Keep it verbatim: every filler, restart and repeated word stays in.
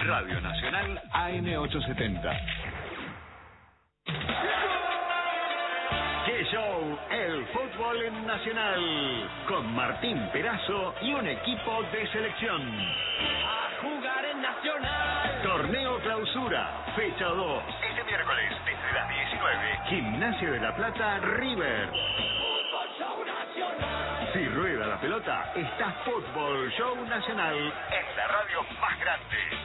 Radio Nacional A M ochocientos setenta. ¡Qué show! El fútbol en Nacional. Con Martín Perazo y un equipo de selección. A jugar en Nacional. Torneo Clausura, fecha dos. Este miércoles, desde las diecinueve. Gimnasia de la Plata, River. Fútbol Show Nacional. Si rueda la pelota, está Fútbol Show Nacional en la radio más grande.